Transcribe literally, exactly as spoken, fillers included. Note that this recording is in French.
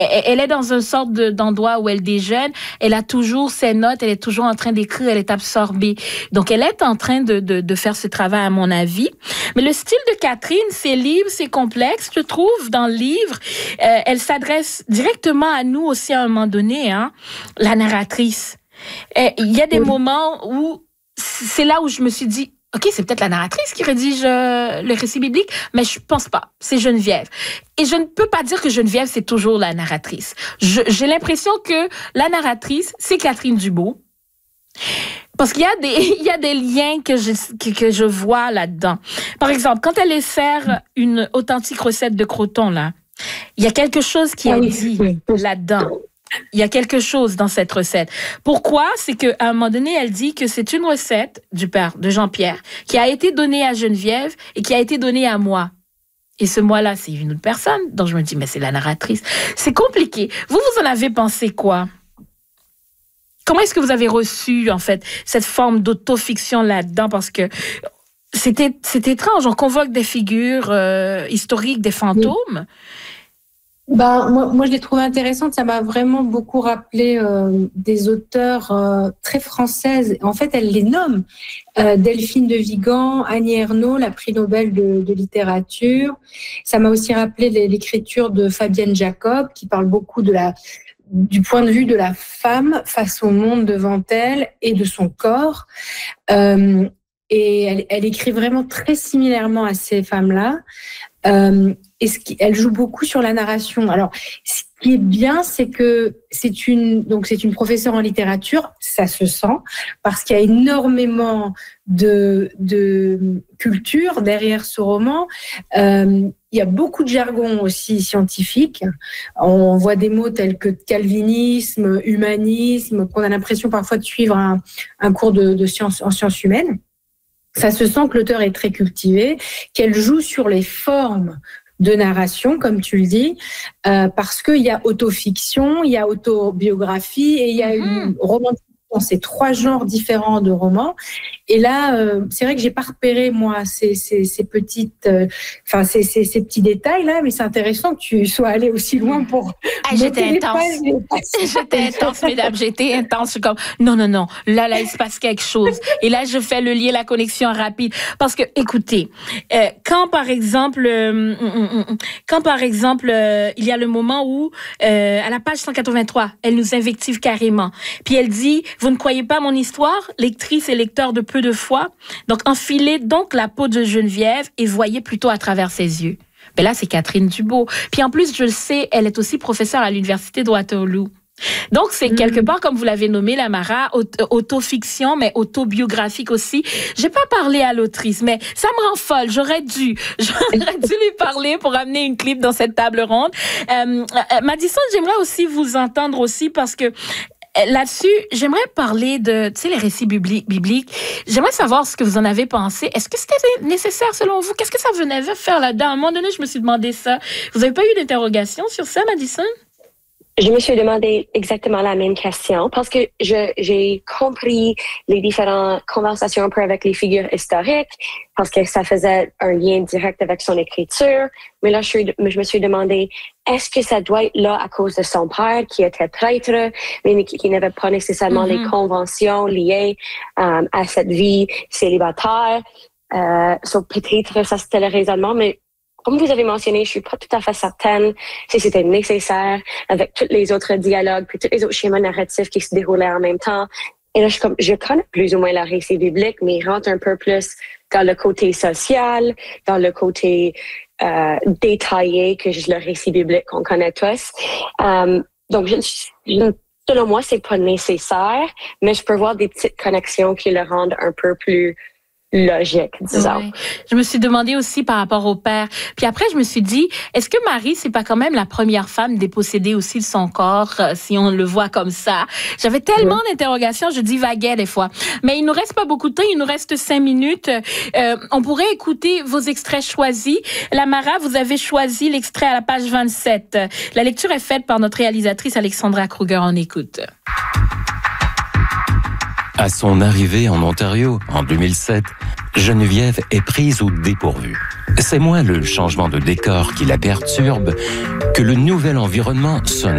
elle est dans une sorte de, d'endroit où elle déjeune, elle a toujours ses notes, elle est toujours en train d'écrire, elle est absorbée. Donc, elle est en train de, de, de faire ce travail, à mon avis. Mais le style de Catherine, c'est libre, c'est complexe, je trouve, dans le livre. Euh, elle s'adresse directement à nous aussi à un moment donné, hein, la narratrice. Et il y a des oui. moments où, c'est là où je me suis dit, OK, c'est peut-être la narratrice qui rédige euh, le récit biblique, mais je pense pas. C'est Geneviève. Et je ne peux pas dire que Geneviève, c'est toujours la narratrice. Je, j'ai l'impression que la narratrice, c'est Catherine Dubeau. Parce qu'il y a des, il y a des liens que je, que, que je vois là-dedans. Par exemple, quand elle sert une authentique recette de croûtons, là, il y a quelque chose qui est dit là-dedans. Il y a quelque chose dans cette recette. Pourquoi? C'est qu'à un moment donné, elle dit que c'est une recette du père de Jean-Pierre qui a été donnée à Geneviève et qui a été donnée à moi. Et ce moi-là, c'est une autre personne. Donc, je me dis, mais c'est la narratrice. C'est compliqué. Vous, vous en avez pensé quoi? Comment est-ce que vous avez reçu, en fait, cette forme d'autofiction là-dedans? Parce que c'était, c'est étrange. On convoque des figures euh, historiques, des fantômes. Oui. Ben, moi, moi, je l'ai trouvé intéressante. Ça m'a vraiment beaucoup rappelé euh, des auteurs euh, très françaises. En fait, elle les nomme. Euh, Delphine de Vigan, Annie Ernaux, la prix Nobel de, de littérature. Ça m'a aussi rappelé l'écriture de Fabienne Jacob, qui parle beaucoup de la, du point de vue de la femme face au monde devant elle et de son corps. Euh, et elle, elle écrit vraiment très similairement à ces femmes-là. Euh, et ce qui, elle joue beaucoup sur la narration. Alors, ce qui est bien, c'est que c'est une, donc c'est une professeure en littérature, ça se sent, parce qu'il y a énormément de, de culture derrière ce roman. Euh, il y a beaucoup de jargon aussi scientifique. On voit des mots tels que calvinisme, humanisme, qu'on a l'impression parfois de suivre un, un cours de, de sciences, en sciences humaines. Ça se sent que l'auteur est très cultivé, qu'elle joue sur les formes de narration, comme tu le dis, euh, parce qu'il y a autofiction, il y a autobiographie et il y a une romantique dans ces trois genres différents de romans. Et là, euh, c'est vrai que j'ai pas repéré moi ces, ces, ces petites, enfin euh, ces, ces, ces petits détails là, mais c'est intéressant que tu sois allé aussi loin pour. Ah, j'étais intense. J'étais intense, mesdames. J'étais intense. Je suis comme non, non, non. Là, là, il se passe quelque chose. Et là, je fais le lien, la connexion rapide, parce que écoutez, euh, quand par exemple, euh, quand par exemple, euh, il y a le moment où euh, à la page cent quatre-vingt-trois, elle nous invective carrément. Puis elle dit, vous ne croyez pas mon histoire, lectrice et lecteur de peu de foi. Donc, enfilez donc la peau de Geneviève et voyez plutôt à travers ses yeux. Ben là, c'est Catherine Dubeau. Puis en plus, je le sais, elle est aussi professeure à l'Université de Waterloo. Donc, c'est mmh. quelque part, comme vous l'avez nommé, la Mara, auto- autofiction, mais autobiographique aussi. J'ai pas parlé à l'autrice, mais ça me rend folle. J'aurais dû, j'aurais dû lui parler pour amener une clip dans cette table ronde. Euh, euh, Madison, j'aimerais aussi vous entendre aussi parce que là-dessus, j'aimerais parler de, tu sais, les récits bibliques. J'aimerais savoir ce que vous en avez pensé. Est-ce que c'était nécessaire selon vous? Qu'est-ce que ça venait faire là-dedans? À un moment donné, je me suis demandé ça. Vous n'avez pas eu d'interrogation sur ça, Madison? Je me suis demandé exactement la même question parce que je, j'ai compris les différentes conversations un peu avec les figures historiques parce que ça faisait un lien direct avec son écriture. Mais là, je, suis, je me suis demandé, est-ce que ça doit être là à cause de son père qui était prêtre, mais qui, qui n'avait pas nécessairement mm-hmm. les conventions liées um, à cette vie célibataire? Euh, so peut-être ça c'était le raisonnement, mais comme vous avez mentionné, je suis pas tout à fait certaine si c'était nécessaire avec tous les autres dialogues puis tous les autres schémas narratifs qui se déroulaient en même temps. Et là, je, comme, je connais plus ou moins la récit biblique, mais il rentre un peu plus dans le côté social, dans le côté euh, détaillé que le récit biblique qu'on connaît tous. Um, donc, je, je, selon moi, c'est pas nécessaire, mais je peux voir des petites connexions qui le rendent un peu plus logique, disons. Ouais. Je me suis demandé aussi par rapport au père. Puis après, je me suis dit, est-ce que Marie, c'est pas quand même la première femme dépossédée aussi de son corps, euh, si on le voit comme ça? J'avais tellement oui. d'interrogations, je divaguais des fois. Mais il nous reste pas beaucoup de temps, il nous reste cinq minutes. Euh, on pourrait écouter vos extraits choisis. La Mara, vous avez choisi l'extrait à la page vingt-sept. La lecture est faite par notre réalisatrice Alexandra Kruger. On écoute. À son arrivée en Ontario, en deux mille sept, Geneviève est prise au dépourvu. C'est moins le changement de décor qui la perturbe que le nouvel environnement sonore.